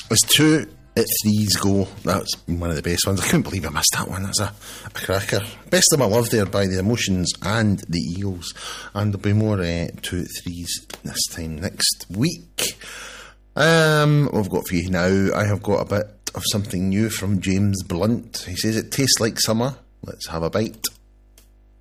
As 2 at 3s go, that's one of the best ones. I couldn't believe I missed that one. That's a cracker. Best of my love there by the Emotions and the Eagles. And there'll be more 2 at 3s this time next week. We've got for you now, I have got a bit of something new from James Blunt. He says it tastes like summer. Let's have a bite.